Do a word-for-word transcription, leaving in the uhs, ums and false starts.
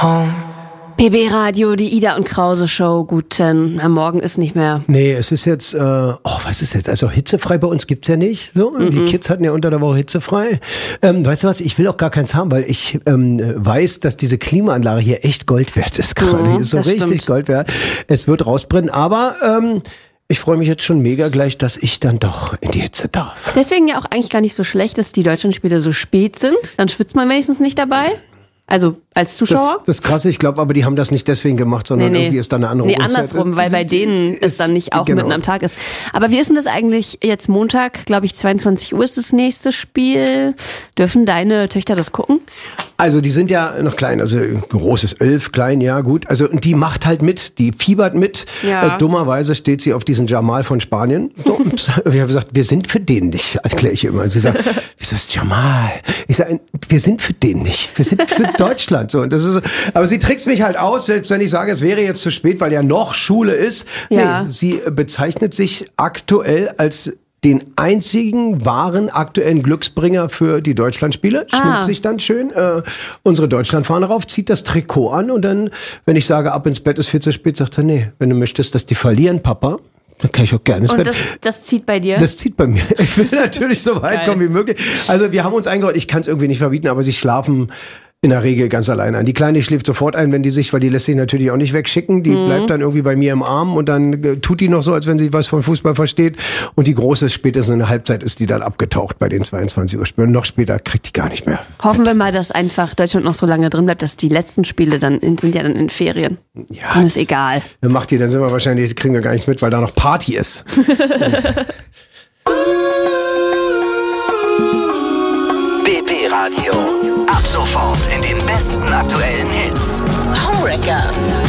P B Radio, die Ida und Krause Show. Guten, am Morgen ist nicht mehr. Nee, es ist jetzt, äh, oh, was ist jetzt? Also hitzefrei bei uns gibt's ja nicht. So, mm-mm. Die Kids hatten ja unter der Woche hitzefrei. Ähm, weißt du was? Ich will auch gar keins haben, weil ich ähm, weiß, dass diese Klimaanlage hier echt Gold wert ist gerade. Mhm, die ist so richtig stimmt. Gold wert. Es wird rausbrennen, aber ähm, ich freue mich jetzt schon mega gleich, dass ich dann doch in die Hitze darf. Deswegen ja auch eigentlich gar nicht so schlecht, dass die Deutschlandspiele so spät sind. Dann schwitzt man wenigstens nicht dabei. Also als Zuschauer? Das, das ist krass, ich glaube, aber die haben das nicht deswegen gemacht, sondern Nee, nee. irgendwie ist da eine andere Nee, Uhrzeit. andersrum, weil bei denen es dann nicht auch genau. mitten am Tag ist. Aber wie ist denn das eigentlich jetzt Montag, glaube ich, zweiundzwanzig Uhr ist das nächste Spiel. Dürfen deine Töchter das gucken? Also die sind ja noch klein, also groß ist elf, klein, ja gut. Also die macht halt mit, die fiebert mit. Ja. Äh, dummerweise steht sie auf diesen Jamal von Spanien. So, und wir haben gesagt, wir sind für den nicht, erkläre ich immer. Sie sagt, wieso ist Jamal? Ich sage, wir sind für den nicht, wir sind für Deutschland. So, und das ist, aber sie trickst mich halt aus, selbst wenn ich sage, es wäre jetzt zu spät, weil ja noch Schule ist. Ja. Nee, sie bezeichnet sich aktuell als den einzigen wahren aktuellen Glücksbringer für die Deutschlandspiele. Schminkt Ah. sich dann schön, äh, unsere Deutschlandfahne rauf, zieht das Trikot an und dann, wenn ich sage, ab ins Bett ist viel zu spät, sagt er, nee, wenn du möchtest, dass die verlieren, Papa, dann kann ich auch gerne ins Und Bett. das, das zieht bei dir? Das zieht bei mir. Ich will natürlich so weit Geil. kommen wie möglich. Also wir haben uns eingeräumt, ich kann es irgendwie nicht verbieten, aber sie schlafen in der Regel ganz alleine an. Die Kleine die schläft sofort ein, wenn die sich, weil die lässt sich natürlich auch nicht wegschicken. Die Mhm. bleibt dann irgendwie bei mir im Arm und dann äh, tut die noch so, als wenn sie was von Fußball versteht. Und die Große, spätestens in der Halbzeit ist die dann abgetaucht bei den zweiundzwanzig Uhr Spielen. Noch später kriegt die gar nicht mehr. Hoffen wir mal, dass einfach Deutschland noch so lange drin bleibt, dass die letzten Spiele dann in, sind ja dann in Ferien. Ja, Dann ist egal. Dann macht die, dann sind wir wahrscheinlich, kriegen wir gar nichts mit, weil da noch Party ist. B B Radio. Ab sofort in den besten aktuellen Hits. Homewrecker.